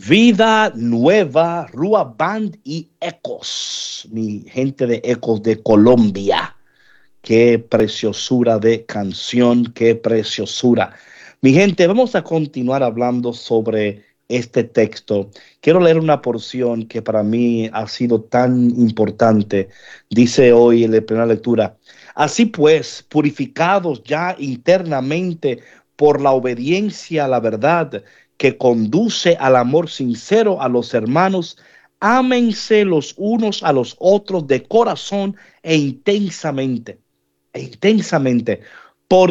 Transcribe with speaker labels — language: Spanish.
Speaker 1: Vida Nueva, Rua Band y Ecos, mi gente de Ecos de Colombia. Qué preciosura de canción, qué preciosura. Mi gente, vamos a continuar hablando sobre este texto. Quiero leer una porción que para mí ha sido tan importante. Dice hoy en la primera lectura: así pues, purificados ya internamente por la obediencia a la verdad que conduce al amor sincero a los hermanos, ámense los unos a los otros de corazón e intensamente,